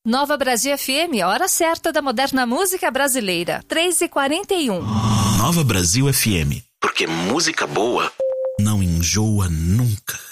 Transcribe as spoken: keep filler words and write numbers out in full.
Nova Brasil F M, hora certa da moderna música brasileira, três e quarenta e um. Nova Brasil F M, porque música boa não enjoa nunca.